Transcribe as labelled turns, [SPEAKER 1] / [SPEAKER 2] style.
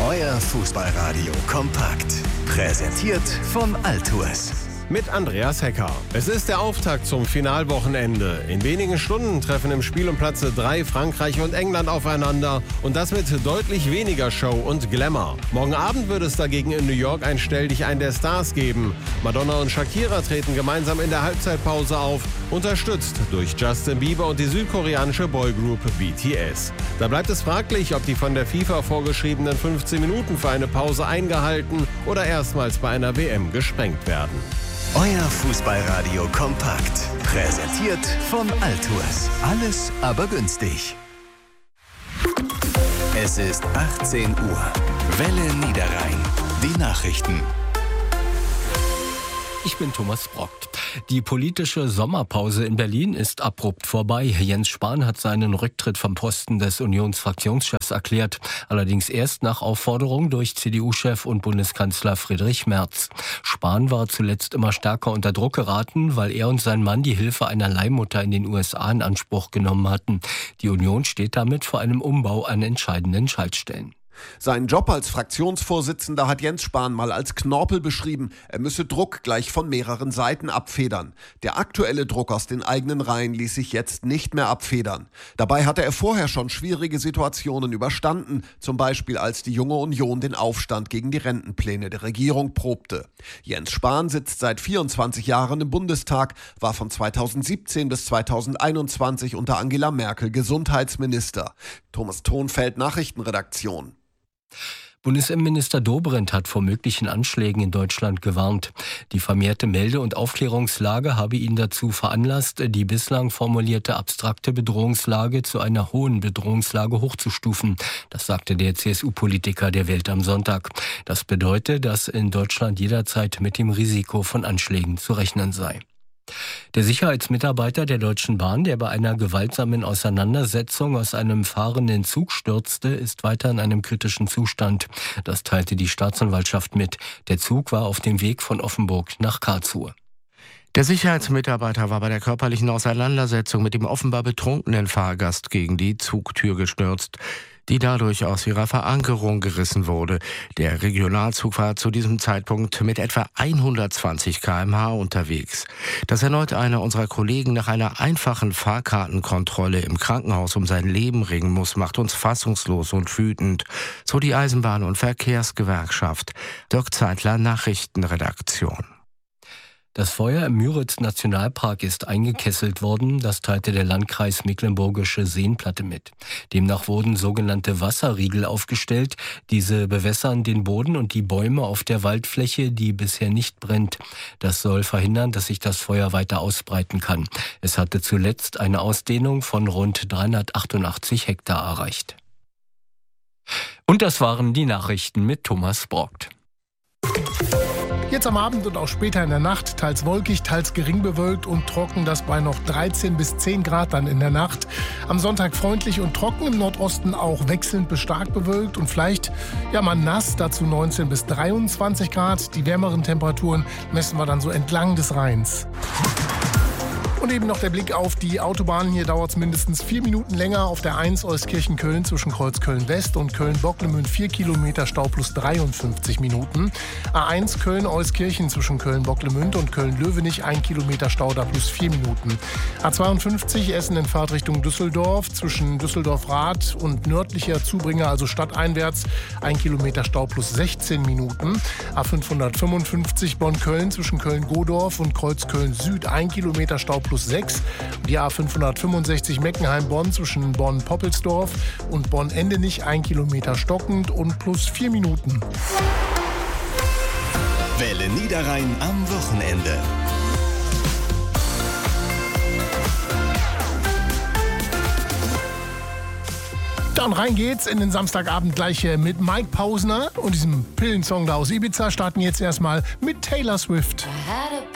[SPEAKER 1] Euer Fußballradio kompakt. Präsentiert von Altours.
[SPEAKER 2] Mit Andreas Hecker. Es ist der Auftakt zum Finalwochenende. In wenigen Stunden treffen im Spiel um Platz 3 Frankreich und England aufeinander. Und das mit deutlich weniger Show und Glamour. Morgen Abend wird es dagegen in New York ein Stelldichein der Stars geben. Madonna und Shakira treten gemeinsam in der Halbzeitpause auf, unterstützt durch Justin Bieber und die südkoreanische Boygroup BTS. Da bleibt es fraglich, ob die von der FIFA vorgeschriebenen 15 Minuten für eine Pause eingehalten oder erstmals bei einer WM gesprengt werden.
[SPEAKER 1] Euer Fußballradio kompakt. Präsentiert von Altours. Alles aber günstig. Es ist 18 Uhr. Welle Niederrhein. Die Nachrichten.
[SPEAKER 3] Ich bin Thomas Brockt. Die politische Sommerpause in Berlin ist abrupt vorbei. Jens Spahn hat seinen Rücktritt vom Posten des Unionsfraktionschefs erklärt. Allerdings erst nach Aufforderung durch CDU-Chef und Bundeskanzler Friedrich Merz. Spahn war zuletzt immer stärker unter Druck geraten, weil er und sein Mann die Hilfe einer Leihmutter in den USA in Anspruch genommen hatten. Die Union steht damit vor einem Umbau an entscheidenden Schaltstellen.
[SPEAKER 4] Seinen Job als Fraktionsvorsitzender hat Jens Spahn mal als Knorpel beschrieben. Er müsse Druck gleich von mehreren Seiten abfedern. Der aktuelle Druck aus den eigenen Reihen ließ sich jetzt nicht mehr abfedern. Dabei hatte er vorher schon schwierige Situationen überstanden, zum Beispiel als die Junge Union den Aufstand gegen die Rentenpläne der Regierung probte. Jens Spahn sitzt seit 24 Jahren im Bundestag, war von 2017 bis 2021 unter Angela Merkel Gesundheitsminister. Thomas Thonfeld, Nachrichtenredaktion.
[SPEAKER 3] Bundesinnenminister Dobrindt hat vor möglichen Anschlägen in Deutschland gewarnt. Die vermehrte Melde- und Aufklärungslage habe ihn dazu veranlasst, die bislang formulierte abstrakte Bedrohungslage zu einer hohen Bedrohungslage hochzustufen. Das sagte der CSU-Politiker der Welt am Sonntag. Das bedeutet, dass in Deutschland jederzeit mit dem Risiko von Anschlägen zu rechnen sei. Der Sicherheitsmitarbeiter der Deutschen Bahn, der bei einer gewaltsamen Auseinandersetzung aus einem fahrenden Zug stürzte, ist weiter in einem kritischen Zustand. Das teilte die Staatsanwaltschaft mit. Der Zug war auf dem Weg von Offenburg nach Karlsruhe.
[SPEAKER 5] Der Sicherheitsmitarbeiter war bei der körperlichen Auseinandersetzung mit dem offenbar betrunkenen Fahrgast gegen die Zugtür gestürzt, die dadurch aus ihrer Verankerung gerissen wurde. Der Regionalzug war zu diesem Zeitpunkt mit etwa 120 km/h unterwegs. Dass erneut einer unserer Kollegen nach einer einfachen Fahrkartenkontrolle im Krankenhaus um sein Leben ringen muss, macht uns fassungslos und wütend. So die Eisenbahn- und Verkehrsgewerkschaft. Dirk Zeitler, Nachrichtenredaktion.
[SPEAKER 3] Das Feuer im Müritz-Nationalpark ist eingekesselt worden, das teilte der Landkreis Mecklenburgische Seenplatte mit. Demnach wurden sogenannte Wasserriegel aufgestellt. Diese bewässern den Boden und die Bäume auf der Waldfläche, die bisher nicht brennt. Das soll verhindern, dass sich das Feuer weiter ausbreiten kann. Es hatte zuletzt eine Ausdehnung von rund 388 Hektar erreicht. Und das waren die Nachrichten mit Thomas Brockt.
[SPEAKER 6] Jetzt am Abend und auch später in der Nacht, teils wolkig, teils gering bewölkt und trocken, das bei noch 13 bis 10 Grad dann in der Nacht. Am Sonntag freundlich und trocken, im Nordosten auch wechselnd bis stark bewölkt und vielleicht mal nass, dazu 19 bis 23 Grad. Die wärmeren Temperaturen messen wir dann so entlang des Rheins. Und eben noch der Blick auf die Autobahnen. Hier dauert es mindestens 4 Minuten länger. Auf der 1 Euskirchen-Köln zwischen Kreuzköln-West und Köln-Bocklemünd 4 Kilometer Stau plus 53 Minuten. A1 Köln-Euskirchen zwischen Köln-Bocklemünd und Köln-Löwenich 1 Kilometer Stau da plus 4 Minuten. A52 Essen in Fahrtrichtung Düsseldorf zwischen Düsseldorf-Rath und nördlicher Zubringer, also stadteinwärts, 1 Kilometer Stau plus 16 Minuten. A555 Bonn-Köln zwischen Köln-Godorf und Kreuzköln-Süd 1 Kilometer Stau plus 6. Die A565 Meckenheim-Bonn zwischen Bonn-Poppelsdorf und Bonn-Endenich 1 Kilometer stockend und plus 4 Minuten.
[SPEAKER 1] Welle Niederrhein am Wochenende.
[SPEAKER 6] Dann rein geht's in den Samstagabend gleich mit Mike Pausner und diesem Pillensong da aus Ibiza. Starten jetzt erstmal mit Taylor Swift.